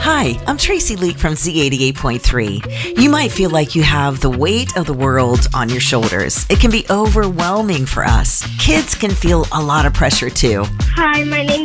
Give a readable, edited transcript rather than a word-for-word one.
Hi, I'm Tracy Leak from Z88.3. You might feel like you have the weight of the world on your shoulders. It can be overwhelming for us. Kids can feel a lot of pressure too. Hi, my name